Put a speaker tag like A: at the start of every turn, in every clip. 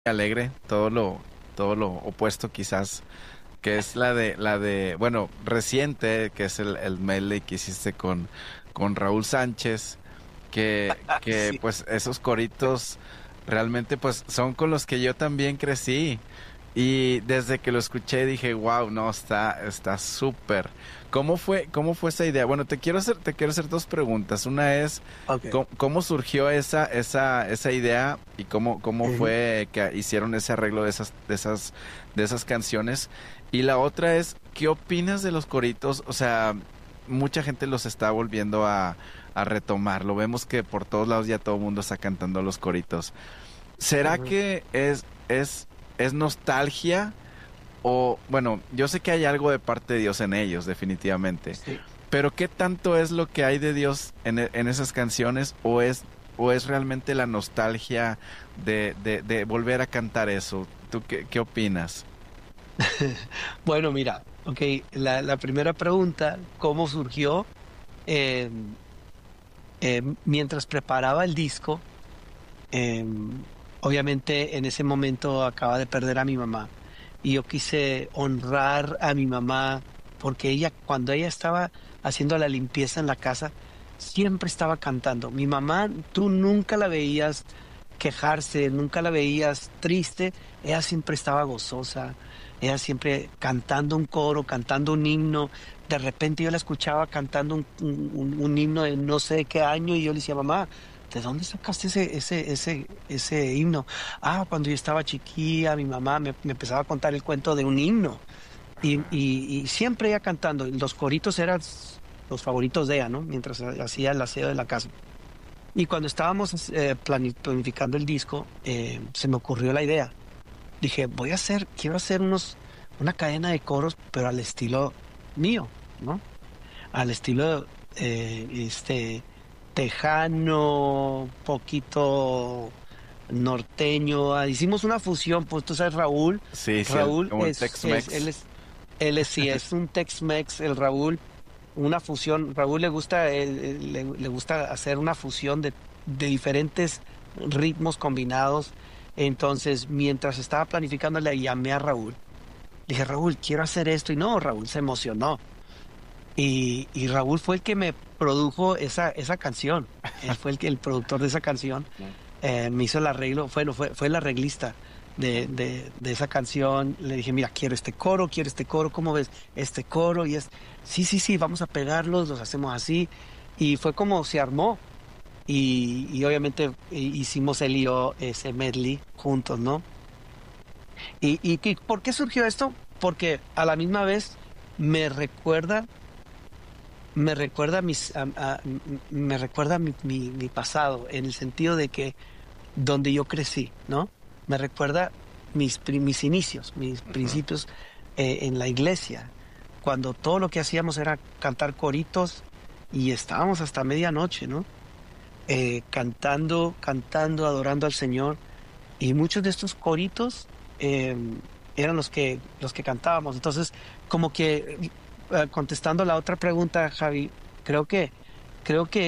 A: alegre, todo lo opuesto quizás, que es bueno, reciente, que es el medley que hiciste con Raúl Sánchez, que
B: Sí.
A: pues esos coritos realmente pues son con los que yo también crecí. Y desde que lo escuché dije, wow, no, está súper. Cómo fue esa idea? Bueno, te quiero hacer dos preguntas. Una es,
B: Ok.
A: cómo surgió esa idea y cómo
B: Ujú.
A: fue que hicieron ese arreglo de esas canciones? Y la otra es, ¿qué opinas de los coritos? O sea, mucha gente los está volviendo a retomar. Lo vemos que por todos lados ya todo el mundo está cantando los coritos. ¿Será
B: Ujú.
A: que es nostalgia? O, bueno, yo sé que hay algo de parte de Dios en ellos, definitivamente.
B: Sí.
A: Pero ¿qué tanto es lo que hay de Dios en esas canciones? O es realmente la nostalgia de volver a cantar eso? ¿Tú qué opinas?
B: Bueno, mira, ok, la primera pregunta, ¿cómo surgió? Eh, Mientras preparaba el disco, eh, obviamente en ese momento acaba de perder a mi mamá y yo quise honrar a mi mamá porque ella, cuando ella estaba haciendo la limpieza en la casa, siempre estaba cantando. Mi mamá, tú nunca la veías quejarse, nunca la veías triste, ella siempre estaba gozosa, ella siempre cantando un coro, cantando un himno. De repente yo la escuchaba cantando un himno de no sé qué año y yo le decía, mamá, ¿de dónde sacaste ese himno? Ah, cuando yo estaba chiquilla, mi mamá me empezaba a contar el cuento de un himno y siempre ella cantando. Y los coritos eran los favoritos de ella, ¿no? Mientras hacía el aseo de la casa. Y cuando estábamos planificando el disco, se me ocurrió la idea. Dije, quiero hacer una cadena de coros, pero al estilo mío, ¿no? Al estilo tejano, poquito norteño. Hicimos una fusión, pues tú sabes, Raúl.
A: Sí, sí,
B: Raúl
A: como el Tex-Mex.
B: sí, es un Tex-Mex, el Raúl, una fusión. Raúl le gusta, le gusta hacer una fusión de diferentes ritmos combinados. Entonces, mientras estaba planificando, le llamé a Raúl. Le dije, Raúl, quiero hacer esto. Y no, Raúl se emocionó. Y Raúl fue el que me produjo esa canción. Él fue el productor de esa canción. Me hizo el arreglo, fue el arreglista de esa canción. Le dije, mira, quiero este coro, ¿cómo ves? Este coro sí, sí, sí, vamos a pegarlos, los hacemos así. Y fue como se armó. Y obviamente hicimos él y yo ese medley juntos, ¿no? ¿Por qué surgió esto? Porque a la misma vez me recuerda me recuerda me recuerda mi pasado en el sentido de que donde yo crecí, ¿no? Me recuerda mis inicios, mis
A: Ujú.
B: principios en la iglesia, cuando todo lo que hacíamos era cantar coritos y estábamos hasta medianoche, ¿no? Cantando, adorando al Señor. Y muchos de estos coritos eran los que cantábamos. Entonces, como que contestando la otra pregunta, Javi, creo que, creo que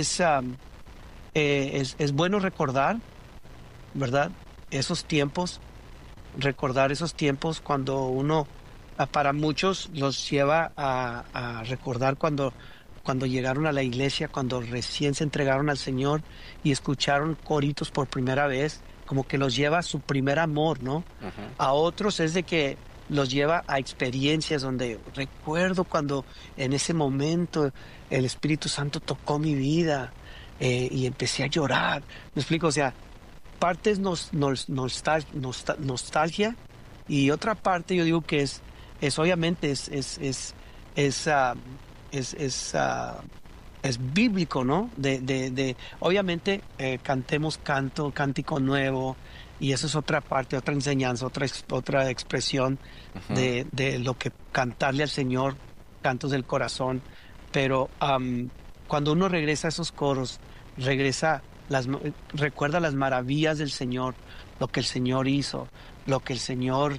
B: es bueno recordar, ¿verdad? Esos tiempos, recordar esos tiempos cuando uno, para muchos los lleva a recordar cuando llegaron a la iglesia, cuando recién se entregaron al Señor y escucharon coritos por primera vez, como que los lleva a su primer amor, ¿no?
A: Ujú.
B: A otros es de que los lleva a experiencias donde recuerdo cuando en ese momento el Espíritu Santo tocó mi vida y empecé a llorar. ¿Me explico? O sea, parte es nostalgia y otra parte yo digo que es obviamente es, ah, es, es bíblico, ¿no? Obviamente cantemos cántico nuevo y eso es otra parte, otra enseñanza, otra expresión
A: Ujú.
B: de lo que cantarle al Señor, cantos del corazón, pero cuando uno regresa a esos coros, regresa, recuerda las maravillas del Señor, lo que el Señor hizo, lo que el Señor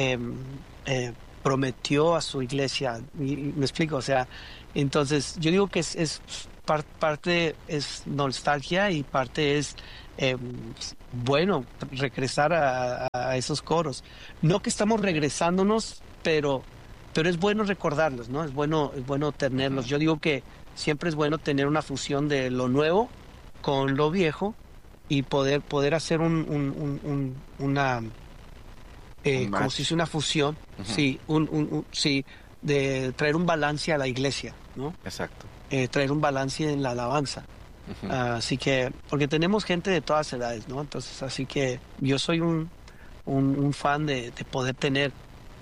B: prometió a su iglesia. Y me explico, o sea, entonces yo digo que parte es nostalgia y parte es eh, bueno, regresar a esos coros. No que estamos regresándonos, pero es bueno recordarlos, ¿no? Es bueno tenerlos.
A: Ujú.
B: Yo digo que siempre es bueno tener una fusión de lo nuevo con lo viejo y poder hacer una,
A: Un
B: como se
A: match.
B: dice, una fusión,
A: Ujú.
B: sí, sí, de traer un balance a la iglesia, ¿no?
A: Exacto.
B: Traer un balance en la alabanza.
A: Ujú.
B: Así que, porque tenemos gente de todas edades, ¿no? Entonces, así que yo soy un fan de poder tener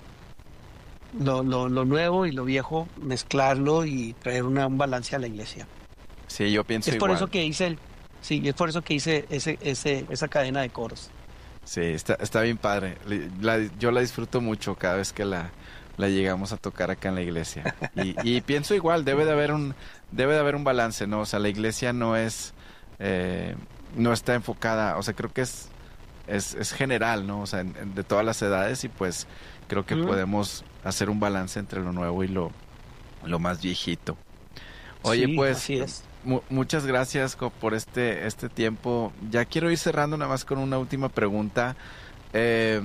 B: lo nuevo y lo viejo, mezclarlo y traer un balance a la iglesia.
A: Sí, yo pienso
B: Es por eso
A: igual.
B: que hice sí, es por eso que hice esa cadena de coros.
A: Sí, está bien padre. Yo la disfruto mucho cada vez que la llegamos a tocar acá en la iglesia. Y pienso igual, debe de haber un balance, ¿no? O sea, la iglesia eh, no está enfocada, o sea, creo que es general, ¿no? O sea, de todas las edades y pues creo que
B: Mm,
A: podemos hacer un balance entre lo nuevo y lo más viejito. Oye,
B: sí,
A: pues
B: así es.
A: muchas gracias por este tiempo. Ya quiero ir cerrando nada más con una última pregunta. Eh,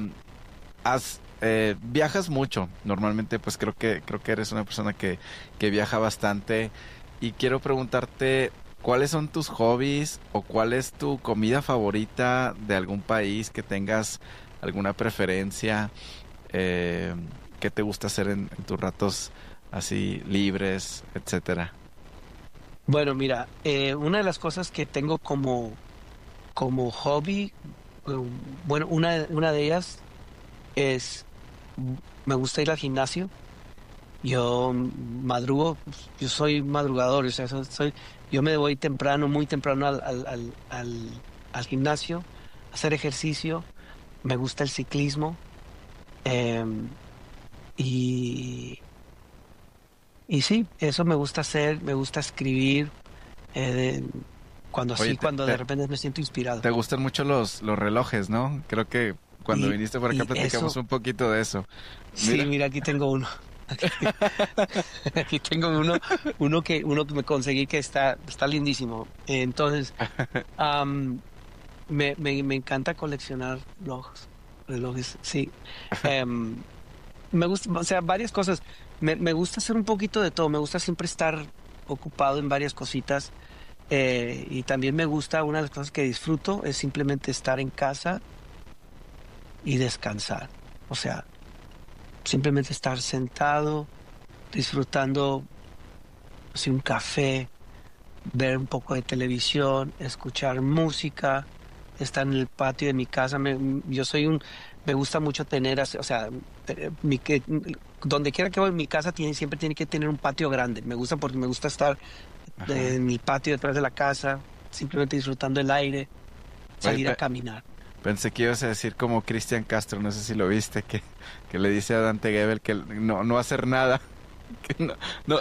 A: viajas mucho. Normalmente, pues creo que eres una persona que viaja bastante. Y quiero preguntarte, ¿cuáles son tus hobbies o cuál es tu comida favorita de algún país que tengas alguna preferencia? Eh, ¿Qué te gusta hacer en tus ratos así libres, etcétera?
B: Bueno, mira, una de las cosas que tengo como hobby, um, bueno, una de ellas es, me gusta ir al gimnasio. Yo madrugo, yo soy madrugador, o sea, yo me voy temprano, muy temprano al gimnasio, a hacer ejercicio. Me gusta el ciclismo, em, y, y sí, eso me gusta hacer, me gusta escribir, eh, de-
A: Oye,
B: cuando de repente me siento inspirado.
A: te gustan mucho los relojes, ¿no? Creo que cuando
B: Y,
A: viniste por acá
B: y
A: platicamos
B: eso,
A: un poquito de eso.
B: sí,
A: Mira.
B: mira, aquí tengo uno. Aquí, aquí tengo uno que me conseguí que está lindísimo. Entonces, am, me encanta coleccionar relojes, sí. Em, Me gusta, o sea, varias cosas. Me gusta hacer un poquito de todo. Me gusta siempre estar ocupado en varias cositas. Y también me gusta, una de las cosas que disfruto es simplemente estar en casa y descansar. O sea, simplemente estar sentado, disfrutando así, un café, ver un poco de televisión, escuchar música, estar en el patio de mi casa. Yo soy me gusta mucho tener, o sea, donde quiera que voy, mi casa siempre tiene que tener un patio grande. Me gusta porque me gusta estar
A: Ajá.
B: en mi patio detrás de la casa, simplemente disfrutando el aire,
A: Oye,
B: salir a caminar.
A: pensé que ibas a decir como Cristian Castro, no sé si lo viste, que le dice a Dante Gebel que no hacer nada, que no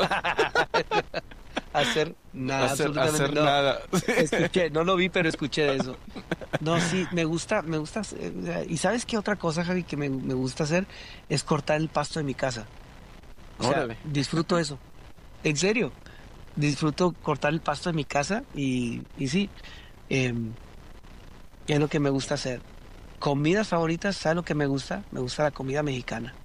B: Hacer nada, absolutamente
A: hacer
B: no.
A: nada.
B: Escuché, no lo vi, pero escuché de eso. No, sí, me gusta, y ¿sabes qué otra cosa, Javi, que me gusta hacer? Es cortar el pasto de mi casa. O sea,
A: Órale.
B: disfruto eso. En serio, disfruto cortar el pasto de mi casa y sí, em, es lo que me gusta hacer. Comidas favoritas, ¿sabes lo que me gusta? Me gusta la comida mexicana.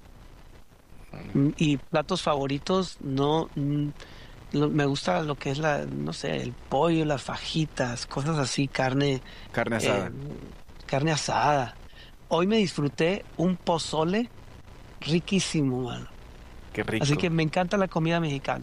B: Y platos favoritos, no, me gusta lo que es no sé, el pollo, las fajitas, cosas así,
A: Carne
B: eh,
A: asada.
B: carne asada. Hoy me disfruté un pozole riquísimo, mano.
A: Qué
B: Así
A: rico.
B: que me encanta la comida mexicana.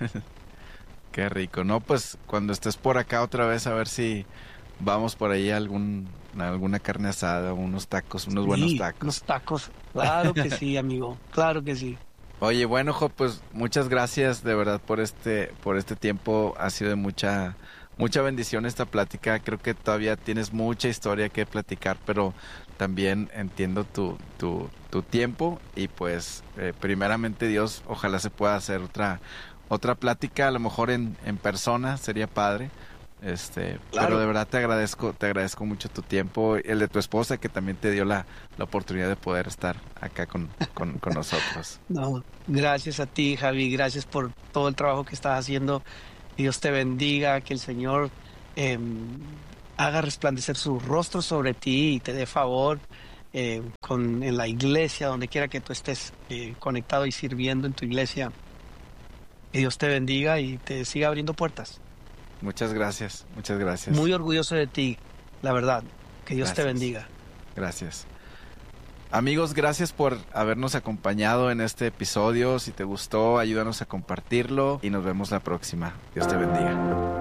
A: Qué rico. No, pues cuando estés por acá otra vez a ver si vamos por ahí a alguna carne asada, unos tacos, unos buenos
B: Sí, unos
A: tacos.
B: tacos. Claro que sí, amigo. Claro que sí.
A: Oye, bueno, Jo, pues muchas gracias de verdad por este tiempo. Ha sido de mucha bendición esta plática. Creo que todavía tienes mucha historia que platicar, pero también entiendo tu tiempo y pues primeramente Dios, ojalá se pueda hacer otra plática, a lo mejor en persona, sería padre. Pero de
B: Claro.
A: verdad te agradezco mucho tu tiempo, el de tu esposa que también te dio la oportunidad de poder estar acá con nosotros.
B: No, gracias a ti, Javi. Gracias por todo el trabajo que estás haciendo. Dios te bendiga, que el Señor em, haga resplandecer su rostro sobre ti y te dé favor en la iglesia, donde quiera que tú estés conectado y sirviendo en tu iglesia. Que Dios te bendiga y te siga abriendo puertas.
A: Muchas gracias, muchas gracias.
B: Muy orgulloso de ti, la verdad. Que Dios te bendiga.
A: Gracias. Amigos, gracias por habernos acompañado en este episodio. Si te gustó, ayúdanos a compartirlo y nos vemos la próxima. Dios te bendiga.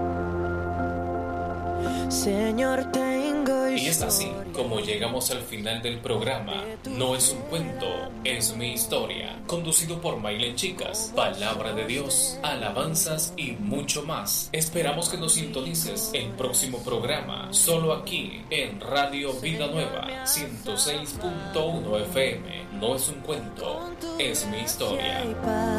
C: Señor, tengo
D: Y es así como llegamos al final del programa. No es un cuento, es mi historia. Conducido por Maylen Chicas, palabra de Dios, alabanzas y mucho más. Esperamos que nos sintonices el próximo programa, solo aquí en Radio Vida Nueva 106.1 FM. No es un cuento, es mi historia.